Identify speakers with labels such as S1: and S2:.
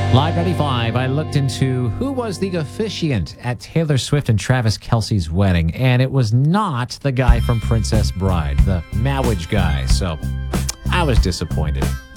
S1: Live 95, I looked into who was the officiant at Taylor Swift and Travis Kelce's wedding, and it was not the guy from Princess Bride, the marriage guy, so I was disappointed.